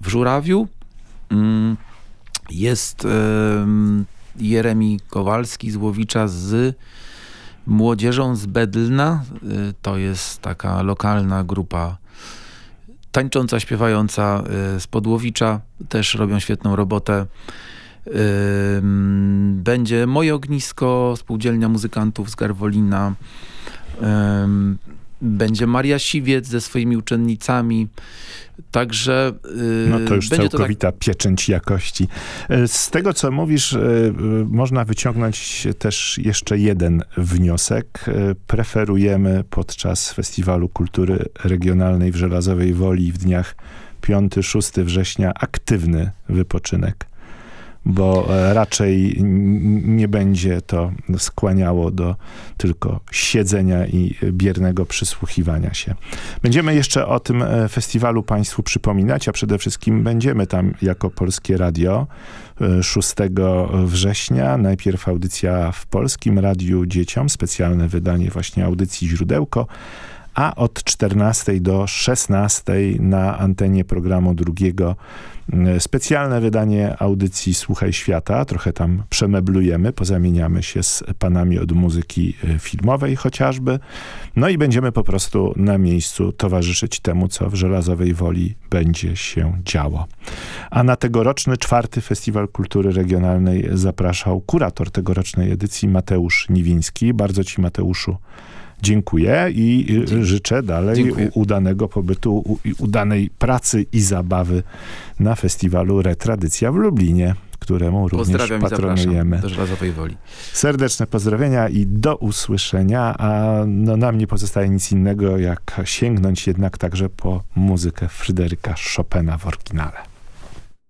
w Żurawiu. Jest Jeremi Kowalski z Łowicza z młodzieżą z Bedlna. To jest taka lokalna grupa tańcząca, śpiewająca z Podłowicza. Też robią świetną robotę. Będzie Moje Ognisko, Spółdzielnia Muzykantów z Garwolina. Będzie Maria Siwiec ze swoimi uczennicami. Także no to już będzie całkowita pieczęć jakości. Z tego, co mówisz, można wyciągnąć też jeszcze jeden wniosek. Preferujemy podczas Festiwalu Kultury Regionalnej w Żelazowej Woli w dniach 5-6 września aktywny wypoczynek, bo raczej nie będzie to skłaniało do tylko siedzenia i biernego przysłuchiwania się. Będziemy jeszcze o tym festiwalu Państwu przypominać, a przede wszystkim będziemy tam jako Polskie Radio 6 września. Najpierw audycja w Polskim Radiu Dzieciom, specjalne wydanie właśnie audycji Źródełko, a od 14 do 16 na antenie programu drugiego specjalne wydanie audycji Słuchaj Świata. Trochę tam przemeblujemy, pozamieniamy się z panami od muzyki filmowej chociażby. No i będziemy po prostu na miejscu towarzyszyć temu, co w Żelazowej Woli będzie się działo. A na tegoroczny 4. Festiwal Kultury Regionalnej zapraszał kurator tegorocznej edycji Mateusz Niwiński. Bardzo Ci, Mateuszu, dziękuję i życzę dalej udanego pobytu, udanej pracy i zabawy na festiwalu Retradycja w Lublinie, któremu również patronujemy. Do Żelazowej Woli. Serdeczne pozdrowienia i do usłyszenia, a no nam nie pozostaje nic innego, jak sięgnąć jednak także po muzykę Fryderyka Chopina w oryginale.